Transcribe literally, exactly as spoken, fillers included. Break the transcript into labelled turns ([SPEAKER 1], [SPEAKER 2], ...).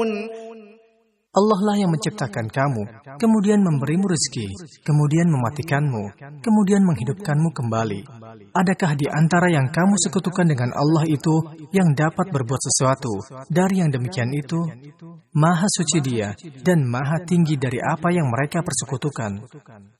[SPEAKER 1] Allah lah yang menciptakan kamu, kemudian memberimu rezeki, kemudian mematikanmu, kemudian menghidupkanmu kembali. Adakah di antara yang kamu sekutukan dengan Allah itu yang dapat berbuat sesuatu dari yang demikian itu? Maha suci Dia dan maha tinggi dari apa yang mereka persekutukan.